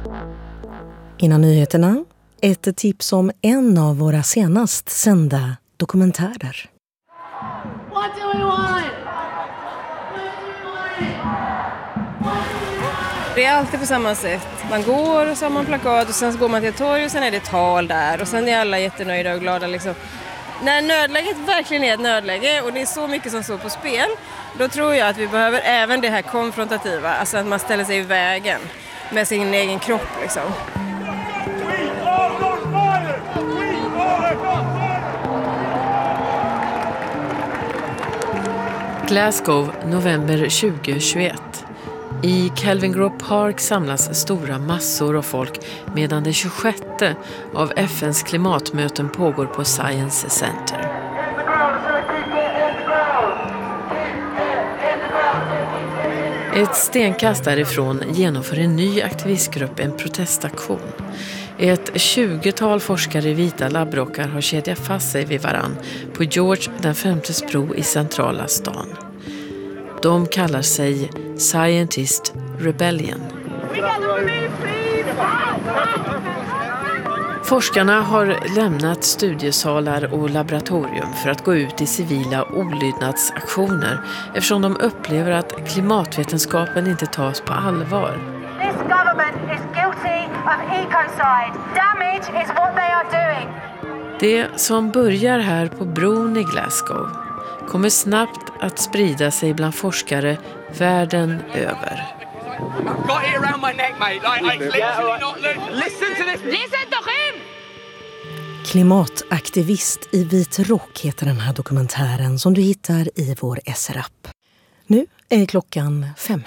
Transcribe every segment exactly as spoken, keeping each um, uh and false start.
Innan nyheterna, ett tips om en av våra senast sända dokumentärer. What do we want? Det är alltid på samma sätt. Man går och så har man plakat och sen går man till ett torg och sen är det tal där. Och sen är alla jättenöjda och glada liksom. När nödläget verkligen är ett nödläge och det är så mycket som står på spel, då tror jag att vi behöver även det här konfrontativa. Alltså att man ställer sig i vägen med sin egen kropp liksom. Glasgow, november tjugohundratjugoett. I Kelvingrove Park samlas stora massor av folk medan det tjugosjätte av F N:s klimatmöten pågår på Science Center. Ett stenkast därifrån genomför en ny aktivistgrupp en protestaktion. Ett tjugotal forskare i vita labbrockar har kedjat fast sig vid varann på George den femtes bro i centrala stan. De kallar sig Scientist Rebellion. Forskarna har lämnat studiesalar och laboratorium för att gå ut i civila olydnadsaktioner eftersom de upplever att klimatvetenskapen inte tas på allvar. This government is guilty of ecocide. Damage is what they are doing. Det som börjar här på bron i Glasgow kommer snabbt att sprida sig bland forskare världen över. Klimataktivist i vit rock heter den här dokumentären som du hittar i vår S R-app. Nu är klockan fem.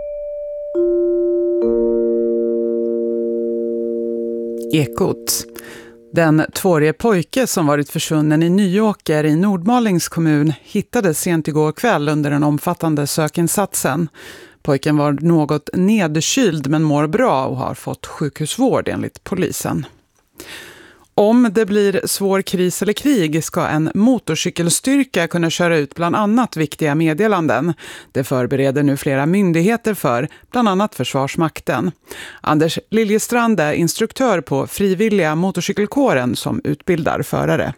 Ekot. Den tvåårige pojke som varit försvunnen i Nyåker i Nordmalings kommun hittades sent igår kväll under den omfattande sökinsatsen. Pojken var något nedkyld men mår bra och har fått sjukhusvård enligt polisen. Om det blir svår kris eller krig ska en motorcykelstyrka kunna köra ut bland annat viktiga meddelanden. Det förbereder nu flera myndigheter för, bland annat Försvarsmakten. Anders Liljestrand är instruktör på frivilliga motorcykelkåren som utbildar förare.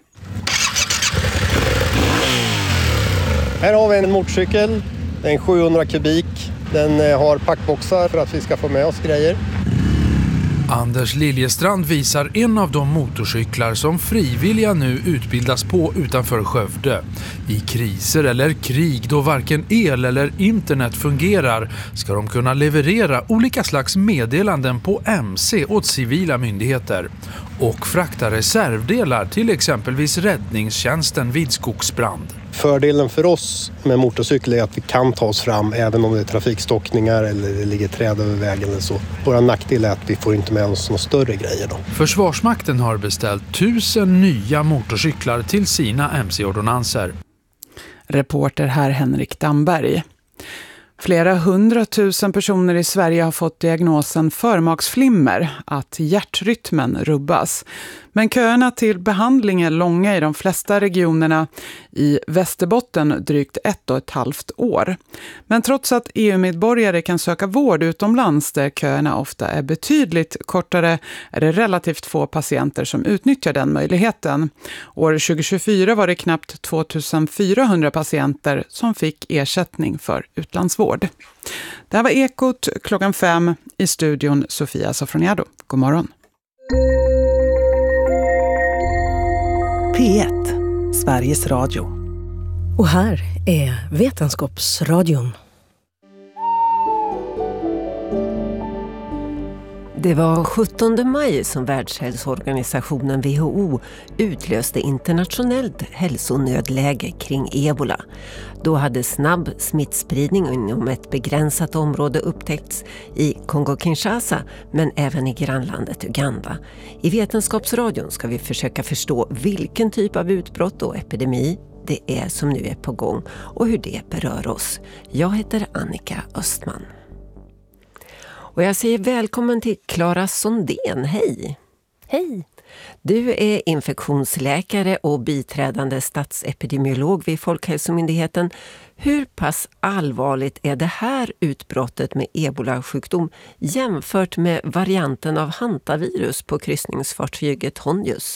Här har vi en motorcykel, det är en sjuhundra kubik. Den har packboxar för att vi ska få med oss grejer. Anders Liljestrand visar en av de motorcyklar som frivilliga nu utbildas på utanför Skövde. I kriser eller krig då varken el eller internet fungerar ska de kunna leverera olika slags meddelanden på M C åt civila myndigheter och frakta reservdelar till exempelvis räddningstjänsten vid skogsbrand. Fördelen för oss med motorcykel är att vi kan ta oss fram även om det är trafikstockningar eller det ligger träd över vägen eller så. Våra nackdel är att vi får inte med oss några större grejer då. Försvarsmakten har beställt tusen nya motorcyklar till sina M C-ordonanser. Reporter här Henrik Damberg. Flera hundratusen personer i Sverige har fått diagnosen förmaksflimmer, att hjärtrytmen rubbas. Men köerna till behandling är långa i de flesta regionerna, i Västerbotten drygt ett och ett halvt år. Men trots att E U-medborgare kan söka vård utomlands där köerna ofta är betydligt kortare är det relativt få patienter som utnyttjar den möjligheten. År tjugohundratjugofyra var det knappt tvåtusenfyrahundra patienter som fick ersättning för utlandsvård. Det här var Ekot klockan fem, i studion Sofia Sofroniado. God morgon. P ett, Sveriges Radio. Och här är Vetenskapsradion. Det var sjuttonde maj som Världshälsoorganisationen W H O utlöste internationellt hälsonödläge kring ebola. Då hade snabb smittspridning inom ett begränsat område upptäckts i Kongo-Kinshasa men även i grannlandet Uganda. I Vetenskapsradion ska vi försöka förstå vilken typ av utbrott och epidemi det är som nu är på gång och hur det berör oss. Jag heter Annika Östman. Och jag säger välkommen till Clara Sondén. Hej! Hej! Du är infektionsläkare och biträdande statsepidemiolog vid Folkhälsomyndigheten. Hur pass allvarligt är det här utbrottet med ebola-sjukdom jämfört med varianten av hantavirus på kryssningsfartyget Hondius?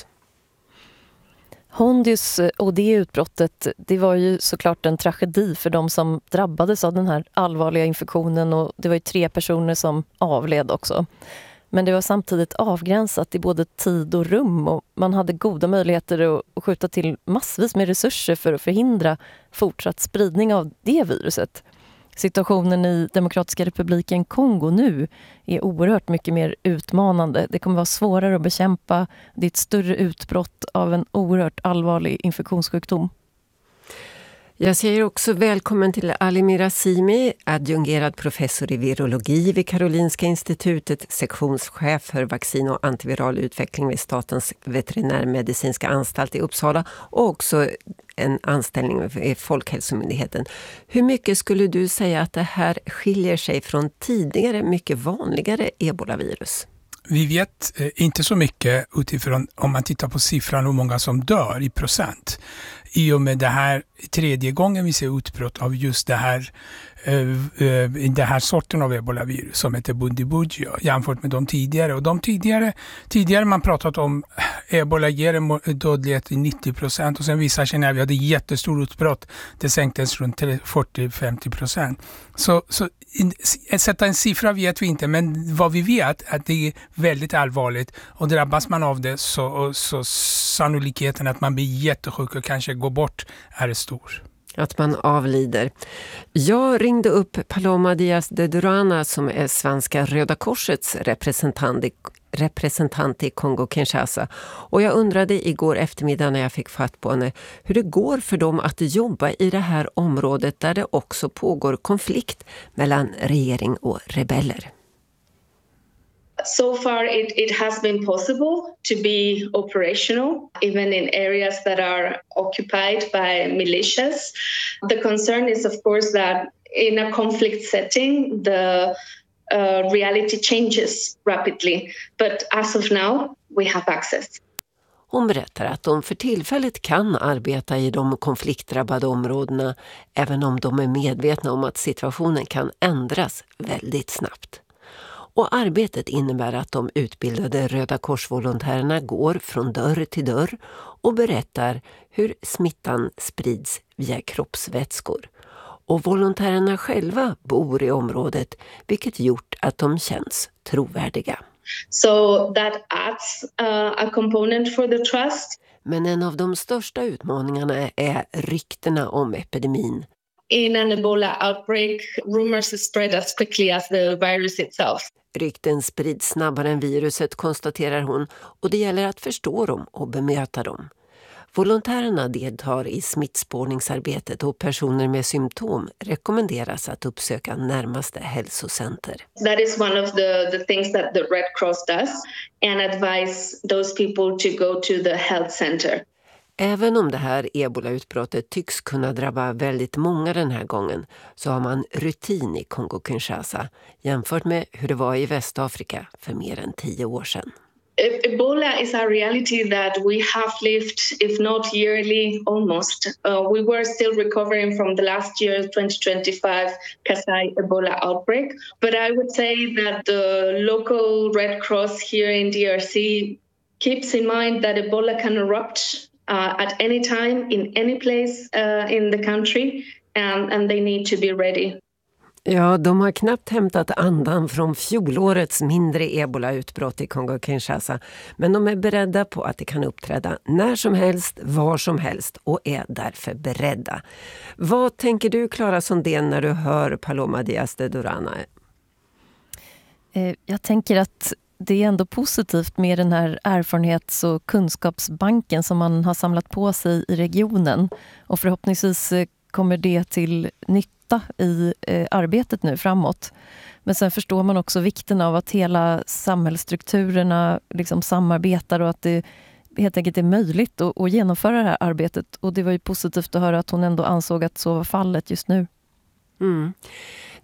Hondius och det utbrottet, det var ju såklart en tragedi för de som drabbades av den här allvarliga infektionen, och det var ju tre personer som avled också. Men det var samtidigt avgränsat i både tid och rum, och man hade goda möjligheter att skjuta till massvis med resurser för att förhindra fortsatt spridning av det viruset. Situationen i Demokratiska republiken Kongo nu är oerhört mycket mer utmanande. Det kommer vara svårare att bekämpa. Det är ett större utbrott av en oerhört allvarlig infektionssjukdom. Jag säger också välkommen till Ali Mirazimi, adjungerad professor i virologi vid Karolinska institutet, sektionschef för vaccin- och antiviral utveckling vid Statens veterinärmedicinska anstalt i Uppsala och också en anställning i Folkhälsomyndigheten. Hur mycket skulle du säga att det här skiljer sig från tidigare mycket vanligare ebolavirus? Vi vet eh, inte så mycket utifrån om man tittar på siffran hur många som dör i procent. I och med det här tredje gången vi ser utbrott av just det här, eh, eh, det här sorten av ebolavirus som heter Bundibugyo jämfört med de tidigare. Och de tidigare, tidigare man pratat om ebola ger en dödlighet i nittio procent och sen visar sig när vi hade jättestor utbrott, det sänktes runt fyrtio till femtio procent. Så, så in, sätta en siffra vet vi inte, men vad vi vet är att det är väldigt allvarligt, och drabbas man av det så, så sannolikheten att man blir jättesjuk och kanske går bort är stor. Att man avlider. Jag ringde upp Paloma Díaz de Durana som är Svenska Röda Korsets representant i, representant i Kongo-Kinshasa. Och jag undrade igår eftermiddag när jag fick fatt på henne hur det går för dem att jobba i det här området där det också pågår konflikt mellan regering och rebeller. So far, it, it has been possible to be operational, even in areas that are occupied by militias. The concern is, of course, that in a conflict setting, the uh, reality changes rapidly. But as of now, we have access. Hon berättar att de för tillfället kan arbeta i de konfliktdrabbade områdena, även om de är medvetna om att situationen kan ändras väldigt snabbt. Och arbetet innebär att de utbildade Röda Korsvolontärerna går från dörr till dörr och berättar hur smittan sprids via kroppsvätskor. Och volontärerna själva bor i området, vilket gjort att de känns trovärdiga. So that adds uh, a component for the trust. Men en av de största utmaningarna är ryktena om epidemin. In an Ebola outbreak, rumors spread as quickly as the virus itself. Rykten sprids snabbare än viruset, konstaterar hon, och det gäller att förstå dem och bemöta dem. Volontärerna deltar i smittspårningsarbetet och personer med symptom rekommenderas att uppsöka närmaste hälsocenter. That is one of the, the things that the Red Cross does and advise those people to go to the health center. Även om det här ebola-utbrottet tycks kunna drabba väldigt många den här gången så har man rutin i Kongo-Kinshasa jämfört med hur det var i Västafrika för mer än tio år sedan. Ebola is a reality that we have lived, if not yearly, almost. Uh, we were still recovering from the last year, twenty twenty-five, Kasai Ebola outbreak. But I would say that the local Red Cross here in D R C keeps in mind that Ebola can erupt uh, at any time, in any place uh, in the country, and, and they need to be ready. Ja, de har knappt hämtat andan från fjolårets mindre ebola-utbrott i Kongo-Kinshasa. Men de är beredda på att det kan uppträda när som helst, var som helst och är därför beredda. Vad tänker du, Clara Sondén, när du hör Paloma Díaz de Durana? Jag tänker att det är ändå positivt med den här erfarenhets- och kunskapsbanken som man har samlat på sig i regionen. Och förhoppningsvis kommer det till nytta i eh, arbetet nu framåt. Men sen förstår man också vikten av att hela samhällsstrukturerna liksom samarbetar och att det helt enkelt är möjligt att, att genomföra det här arbetet. Och det var ju positivt att höra att hon ändå ansåg att så var fallet just nu. Mm.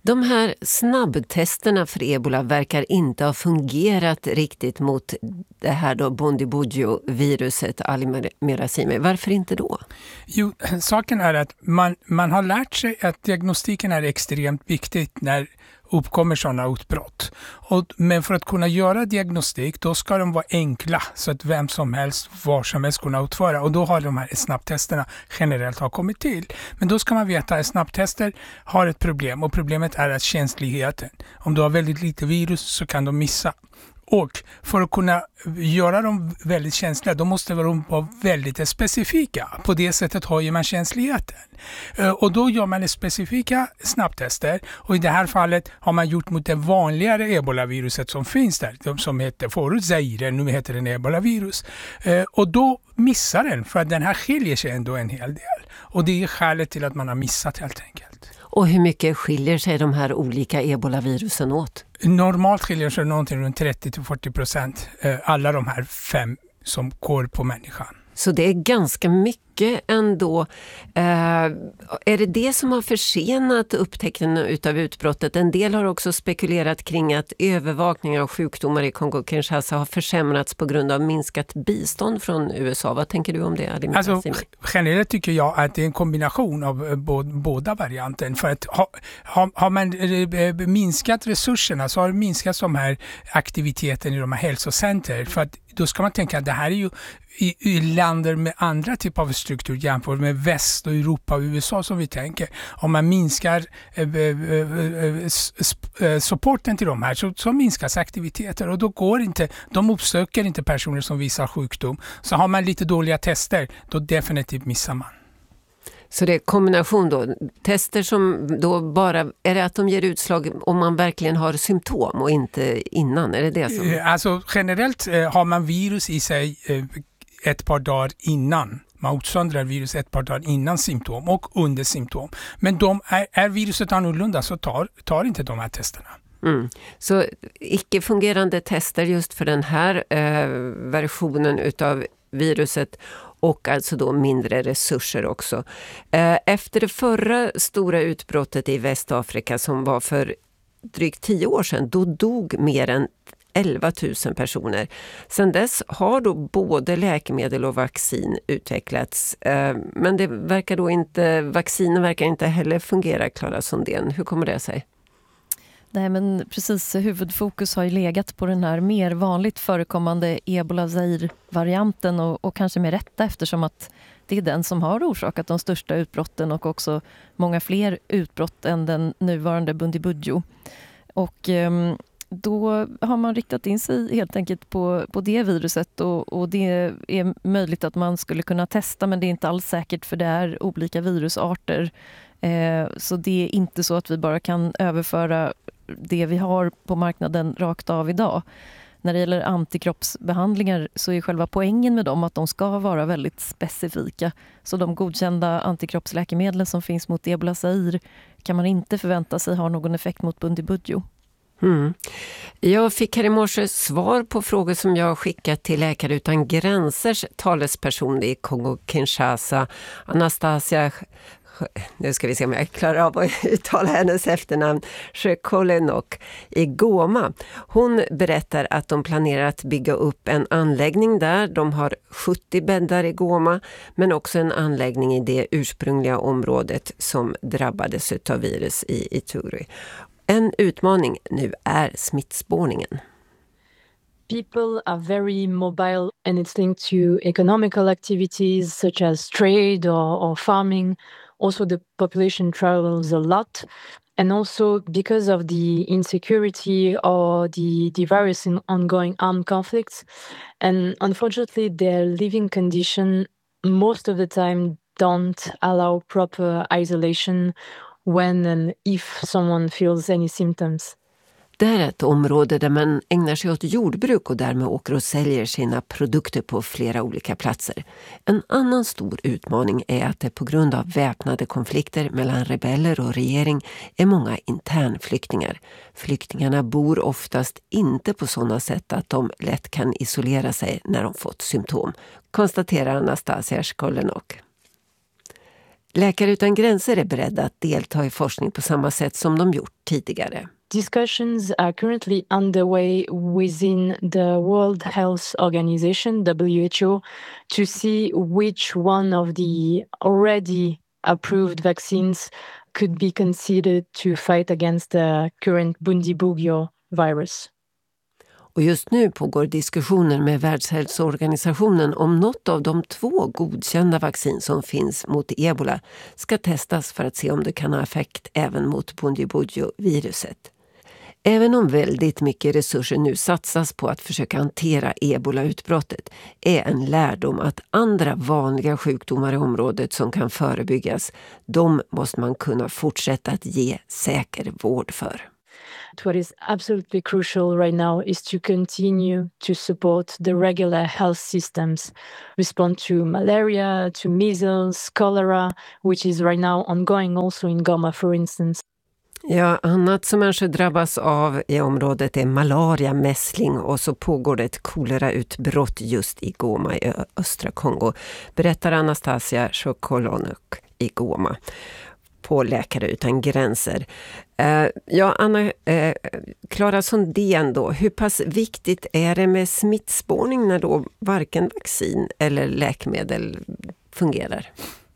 De här snabbtesterna för ebola verkar inte ha fungerat riktigt mot det här då Bundibugyo-viruset, Ali Merazimi. Varför inte då? Jo, saken är att man, man har lärt sig att diagnostiken är extremt viktigt när uppkommer sådana utbrott. Och, men för att kunna göra diagnostik då ska de vara enkla så att vem som helst, var som helst kunna utföra. Och då har de här snabbtesterna generellt har kommit till. Men då ska man veta att snabbtester har ett problem och problemet är att känsligheten. Om du har väldigt lite virus så kan de missa. Och för att kunna göra dem väldigt känsliga då måste de vara väldigt specifika. På det sättet höjer man känsligheten. Och då gör man specifika snabbtester och i det här fallet har man gjort mot det vanligare ebolaviruset som finns där. De som heter förut Zaire, nu heter den ebolavirus. Och då missar den för att den här skiljer sig ändå en hel del. Och det är skälet till att man har missat helt enkelt. Och hur mycket skiljer sig de här olika ebolavirusen åt? Normalt skiljer sig någonting runt trettio till fyrtio procent. Alla de här fem som går på människan. Så det är ganska mycket ändå. Eh, är det det som har försenat upptäckten utav utbrottet? En del har också spekulerat kring att övervakningen av sjukdomar i Kongo-Kinshasa har försämrats på grund av minskat bistånd från U S A. Vad tänker du om det, Ali Merazimi? Alltså, generellt tycker jag att det är en kombination av båda varianten. För att ha, ha, har man minskat resurserna så har det minskat de här aktiviteten i de här hälsocenter. För att då ska man tänka att det här är ju i, i länder med andra typer av struktur jämfört med väst och Europa och U S A som vi tänker. Om man minskar eh, eh, eh, supporten till de här så, så minskas aktiviteter och då går inte, de uppsöker inte personer som visar sjukdom. Så har man lite dåliga tester, då definitivt missar man. Så det är kombination då, tester som då bara, är det att de ger utslag om man verkligen har symptom och inte innan, är det det som? Alltså generellt har man virus i sig ett par dagar innan. Man utsöndrar virus ett par dagar innan symptom och under symptom. Men de är, är viruset annorlunda så tar, tar inte de här testerna. Mm. Så icke-fungerande tester just för den här eh, versionen utav viruset och alltså då mindre resurser också. Eh, efter det förra stora utbrottet i Västafrika som var för drygt tio år sedan, då dog mer än elva tusen personer. Sedan dess har då både läkemedel och vaccin utvecklats. Eh, men det verkar då inte, vaccinen verkar inte heller fungera, Klara Sundén. Hur kommer det sig? Nej, men precis, huvudfokus har ju legat på den här mer vanligt förekommande Ebola-Zaire-varianten och, och kanske med rätta eftersom att det är den som har orsakat de största utbrotten och också många fler utbrott än den nuvarande Bundibugyo. Och eh, då har man riktat in sig helt enkelt på, på det viruset och, och det är möjligt att man skulle kunna testa men det är inte alls säkert för det är olika virusarter. Eh, så det är inte så att vi bara kan överföra det vi har på marknaden rakt av idag. När det gäller antikroppsbehandlingar så är själva poängen med dem att de ska vara väldigt specifika. Så de godkända antikroppsläkemedlen som finns mot Ebola Zaire kan man inte förvänta sig har någon effekt mot Bundibugyo. Mm. Jag fick här i morse svar på frågor som jag har skickat till Läkare utan gränsers talesperson i Kongo-Kinshasa, Anastasia, nu ska vi se om jag klarar av att uttala hennes efternamn, Shekolenok i Goma. Hon berättar att de planerar att bygga upp en anläggning där. De har sjuttio bäddar i Goma men också en anläggning i det ursprungliga området som drabbades av virus i Ituri. En utmaning nu är smittspårningen. People are very mobile and it's linked to economical activities such as trade or, or farming. Also the population travels a lot and also because of the insecurity or the, the virus in ongoing armed conflicts. And unfortunately their living condition most of the time don't allow proper isolation when and if someone feels any symptoms. Det är ett område där man ägnar sig åt jordbruk och därmed åker och säljer sina produkter på flera olika platser. En annan stor utmaning är att det på grund av väpnade konflikter mellan rebeller och regering är många internflyktingar. Flyktingarna bor oftast inte på sådana sätt att de lätt kan isolera sig när de fått symptom, konstaterar Anastasia Shkolenok. Läkare utan gränser är beredda att delta i forskning på samma sätt som de gjort tidigare. Discussions are currently underway within the World Health Organization, W H O, to see which one of the already approved vaccines could be considered to fight against the current Bundibugyo virus. Och just nu pågår diskussioner med Världshälsoorganisationen om något av de två godkända vaccin som finns mot ebola ska testas för att se om det kan ha effekt även mot Bundibugyo-viruset. Även om väldigt mycket resurser nu satsas på att försöka hantera ebola-utbrottet är en lärdom att andra vanliga sjukdomar i området som kan förebyggas, de måste man kunna fortsätta att ge säker vård för. What is absolutely crucial right now is to continue to support the regular health systems, respond to malaria, to measles, cholera, which is right now ongoing also in Goma, for instance. Ja, annat som människor drabbas av i området är malaria, mässling och så pågår det ett kolerautbrott just i Goma i östra Kongo, berättar Anastasia Chokolonuk i Goma på Läkare utan gränser. Uh, ja, Anna, uh, Clara Sundén då, hur pass viktigt är det med smittspårning när då varken vaccin eller läkemedel fungerar?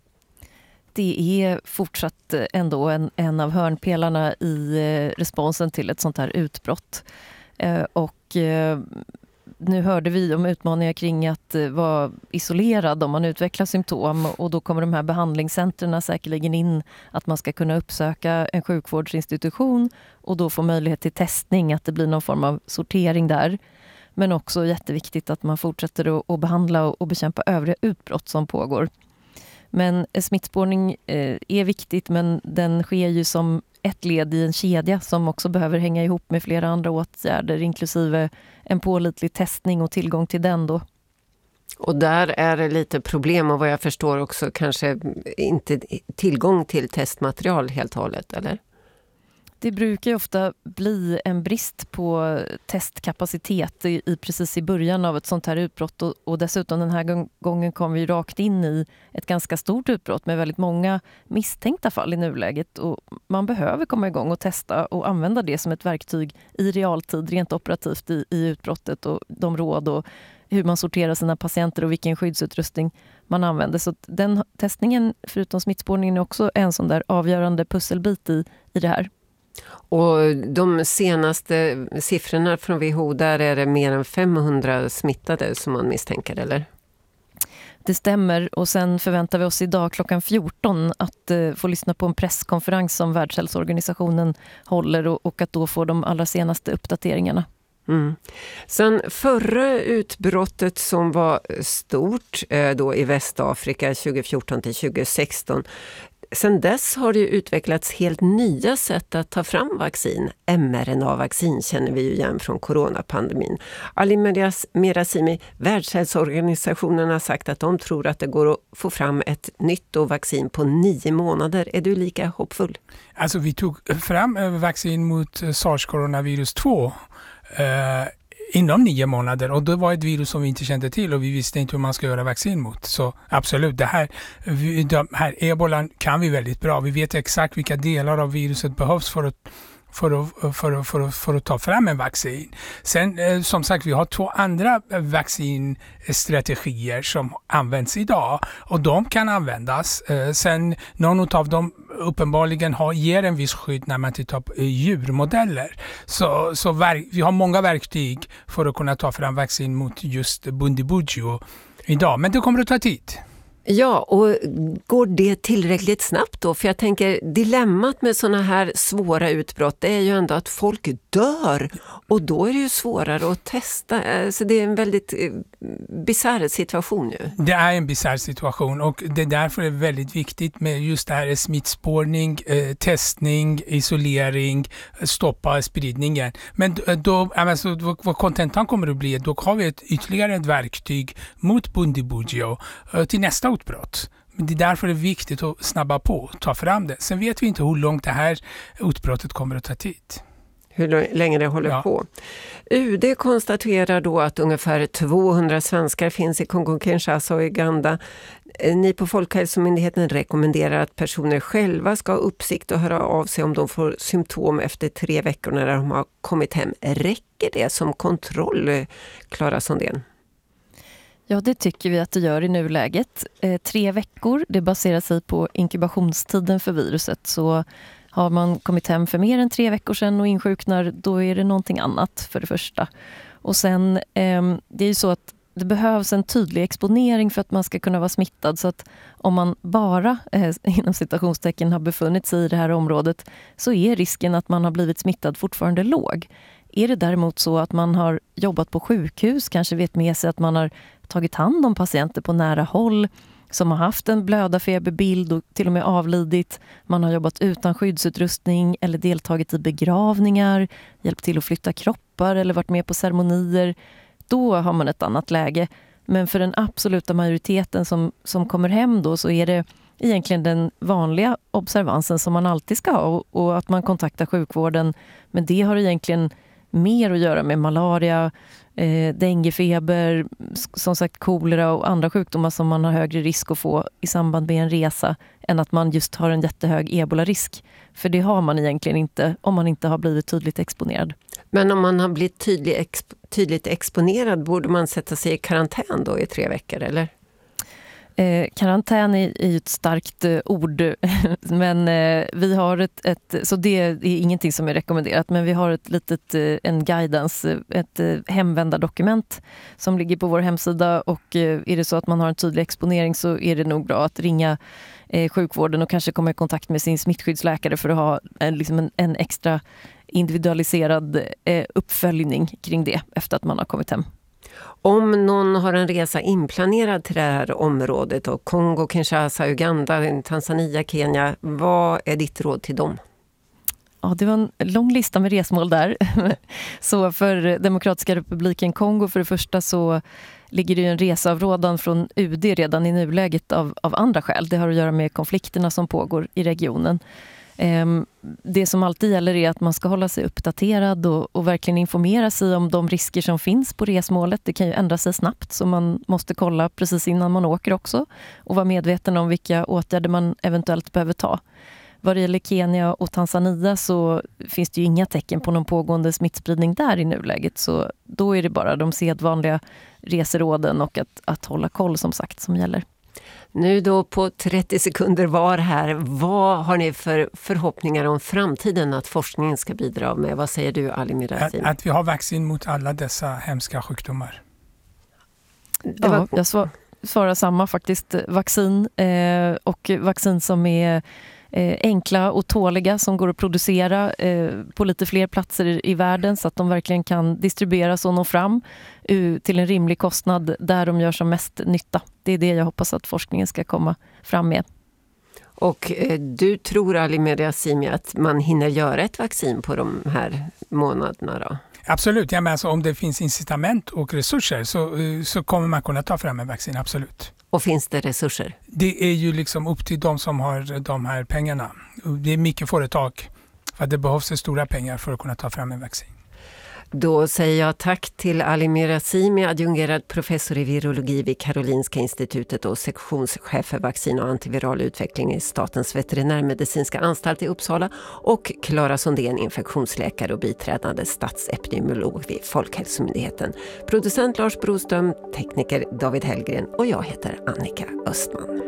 Det är fortsatt ändå en, en av hörnpelarna i responsen till ett sånt här utbrott. Uh, och uh, nu hörde vi om utmaningar kring att vara isolerad om man utvecklar symptom, och då kommer de här behandlingscenterna säkerligen in att man ska kunna uppsöka en sjukvårdsinstitution och då få möjlighet till testning, att det blir någon form av sortering där. Men också jätteviktigt att man fortsätter att behandla och bekämpa övriga utbrott som pågår. Men smittspårning är viktigt, men den sker ju som ett led i en kedja som också behöver hänga ihop med flera andra åtgärder, inklusive en pålitlig testning och tillgång till den då. Och där är det lite problem, och vad jag förstår också kanske inte tillgång till testmaterial helt och hållet, eller? Det brukar ju ofta bli en brist på testkapacitet i, i precis i början av ett sånt här utbrott, och, och dessutom den här gången kom vi rakt in i ett ganska stort utbrott med väldigt många misstänkta fall i nuläget, och man behöver komma igång och testa och använda det som ett verktyg i realtid, rent operativt i, i utbrottet, och de råd och hur man sorterar sina patienter och vilken skyddsutrustning man använder. Så den testningen, förutom smittspårningen, är också en sån där avgörande pusselbit i, i det här. Och de senaste siffrorna från W H O, där är det mer än femhundra smittade som man misstänker, eller? Det stämmer, och sen förväntar vi oss idag klockan fjorton att uh, få lyssna på en presskonferens som Världshälsoorganisationen håller, och, och att då få de allra senaste uppdateringarna. Mm. Sen förra utbrottet som var stort eh, då i Västafrika tjugofjorton till tjugosexton, sen dess har det utvecklats helt nya sätt att ta fram vaccin. M R N A-vaccin känner vi ju igen från coronapandemin. Ali Merazimi, Världshälsoorganisationen, har sagt att de tror att det går att få fram ett nytt vaccin på nio månader. Är du lika hoppfull? Alltså vi tog fram vaccin mot SARS-coronavirus två eh, inom nio månader, och det var ett virus som vi inte kände till och vi visste inte hur man ska göra vaccin mot. Så absolut, det här, de här ebolan kan vi väldigt bra. Vi vet exakt vilka delar av viruset behövs för att För att, för, att, för, att, för att ta fram en vaccin. Sen eh, som sagt, vi har två andra vaccinstrategier som används idag, och de kan användas. Eh, sen någon av dem uppenbarligen har, ger en viss skydd när man tittar på eh, djurmodeller. Så, så verk, vi har många verktyg för att kunna ta fram vaccin mot just Bundibugyo idag, men det kommer att ta tid. Ja, och går det tillräckligt snabbt då? För jag tänker, dilemmat med såna här svåra utbrott, det är ju ändå att folk dör, och då är det ju svårare att testa. Så det är en väldigt bizarr situation nu. Det är en bizarr situation, och det är därför det är väldigt viktigt med just det här smittspårning, eh, testning, isolering, stoppa spridningen. Men då, alltså, vad kontentan kommer att bli, då har vi ett, ytterligare ett verktyg mot Bundibugyo eh, till nästa utbrott. Men det är därför det är viktigt att snabba på och ta fram det. Sen vet vi inte hur långt det här utbrottet kommer att ta tid. hur länge det håller ja. på. U D konstaterar då att ungefär tvåhundra svenskar finns i Kongo-Kinshasa och Uganda. Ni på Folkhälsomyndigheten rekommenderar att personer själva ska ha uppsikt och höra av sig om de får symptom efter tre veckor när de har kommit hem. Räcker det som kontroll, Klara Sondén? Ja, det tycker vi att det gör i nuläget. Eh, tre veckor, det baserar sig på inkubationstiden för viruset. Så har man kommit hem för mer än tre veckor sedan och insjuknar, då är det någonting annat för det första. Och sen, eh, det är ju så att det behövs en tydlig exponering för att man ska kunna vara smittad. Så att om man bara eh, inom citationstecken har befunnit sig i det här området, så är risken att man har blivit smittad fortfarande låg. Är det däremot så att man har jobbat på sjukhus, kanske vet med sig att man har tagit hand om patienter på nära håll som har haft en blödarfeberbild och till och med avlidit. Man har jobbat utan skyddsutrustning eller deltagit i begravningar, hjälpt till att flytta kroppar eller varit med på ceremonier. Då har man ett annat läge. Men för den absoluta majoriteten som, som kommer hem då, så är det egentligen den vanliga observansen som man alltid ska ha, och, och att man kontaktar sjukvården. Men det har egentligen mer att göra med malaria, eh, denguefeber, som sagt kolera och andra sjukdomar som man har högre risk att få i samband med en resa, än att man just har en jättehög ebola-risk. För det har man egentligen inte om man inte har blivit tydligt exponerad. Men om man har blivit tydlig, exp- tydligt exponerad, borde man sätta sig i karantän då i tre veckor, eller? Eh, karantän är, är ju ett starkt eh, ord, men eh, vi har ett, ett, så det är ingenting som är rekommenderat, men vi har ett litet, eh, en guidance, ett eh, hemvändardokument som ligger på vår hemsida, och eh, är det så att man har en tydlig exponering, så är det nog bra att ringa eh, sjukvården och kanske komma i kontakt med sin smittskyddsläkare för att ha en, liksom en, en extra individualiserad eh, uppföljning kring det efter att man har kommit hem. Om någon har en resa inplanerad till det här området, och Kongo, Kinshasa, Uganda, Tanzania, Kenya, vad är ditt råd till dem? Ja, det var en lång lista med resmål där. Så för Demokratiska republiken Kongo för det första, så ligger det ju en reseavrådan från U D redan i nuläget av, av andra skäl. Det har att göra med konflikterna som pågår i regionen. Det som alltid gäller är att man ska hålla sig uppdaterad och, och verkligen informera sig om de risker som finns på resmålet. Det kan ju ändra sig snabbt, så man måste kolla precis innan man åker också och vara medveten om vilka åtgärder man eventuellt behöver ta. Vad det gäller Kenya och Tanzania så finns det ju inga tecken på någon pågående smittspridning där i nuläget, så då är det bara de sedvanliga reseråden och att, att hålla koll som sagt som gäller. Nu då på trettio sekunder var här, vad har ni för förhoppningar om framtiden att forskningen ska bidra med? Vad säger du, Ali Mirazimi? Att, att vi har vaccin mot alla dessa hemska sjukdomar. Det var... Ja, jag svar, svarar samma faktiskt. Vaccin eh, och vaccin som är eh, enkla och tåliga, som går att producera eh, på lite fler platser i, i världen, så att de verkligen kan distribueras och nå fram uh, till en rimlig kostnad där de gör som mest nytta. Det är det jag hoppas att forskningen ska komma fram med. Och eh, du tror, Ali Mirazimi, att man hinner göra ett vaccin på de här månaderna då? Absolut, ja, men alltså, om det finns incitament och resurser så, så kommer man kunna ta fram en vaccin, absolut. Och finns det resurser? Det är ju liksom upp till de som har de här pengarna. Det är mycket företag, för att det behövs stora pengar för att kunna ta fram en vaccin. Då säger jag tack till Ali Mirazimi, adjungerad professor i virologi vid Karolinska institutet och sektionschef för vaccin och antiviral utveckling i Statens veterinärmedicinska anstalt i Uppsala, och Klara Sondén, infektionsläkare och biträdande statsepidemiolog vid Folkhälsomyndigheten. Producent Lars Broström, tekniker David Hellgren och jag heter Annika Östman.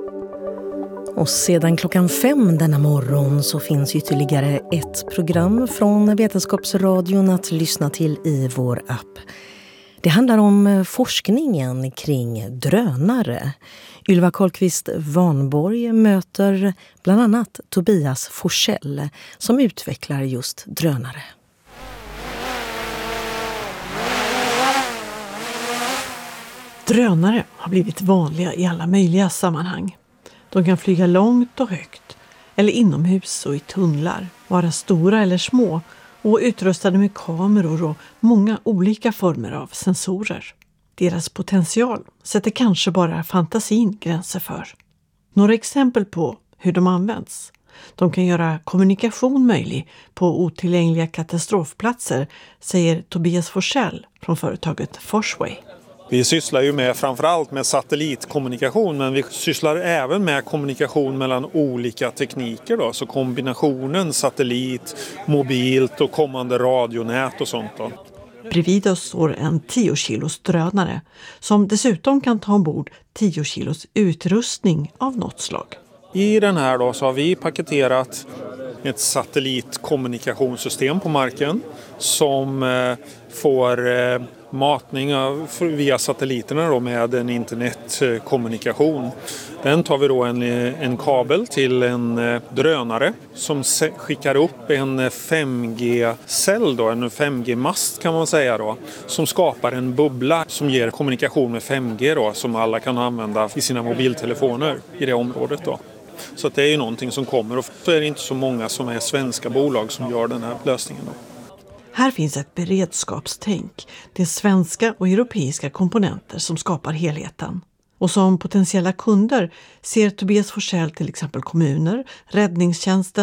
Och sedan klockan fem denna morgon så finns ytterligare ett program från Vetenskapsradion att lyssna till i vår app. Det handlar om forskningen kring drönare. Ylva Karlqvist Vanborg möter bland annat Tobias Forsell som utvecklar just drönare. Drönare har blivit vanliga i alla möjliga sammanhang. De kan flyga långt och högt, eller inomhus och i tunnlar, vara stora eller små och utrustade med kameror och många olika former av sensorer. Deras potential sätter kanske bara fantasin gränser för. Några exempel på hur de används. De kan göra kommunikation möjlig på otillgängliga katastrofplatser, säger Tobias Forsell från företaget Forsway. Vi sysslar ju med framförallt med satellitkommunikation, men vi sysslar även med kommunikation mellan olika tekniker då, så kombinationen satellit, mobilt och kommande radionät och sånt då. Bredvid oss står en tio kilos drönare som dessutom kan ta ombord tio kilos utrustning av något slag. I den här då så har vi paketerat ett satellitkommunikationssystem på marken som eh, får eh, matning av, via satelliterna då med en internetkommunikation. Den tar vi då en, en kabel till en eh, drönare som se, skickar upp en fem G-cell då, en fem G-mast kan man säga då, som skapar en bubbla som ger kommunikation med fem G då, som alla kan använda i sina mobiltelefoner i det området då. Så att det är ju någonting som kommer, och så är det inte så många som är svenska bolag som gör den här lösningen då. Här finns ett beredskapstänk. Det är svenska och europeiska komponenter som skapar helheten. Och som potentiella kunder ser Tobias Forsell till exempel kommuner, räddningstjänsten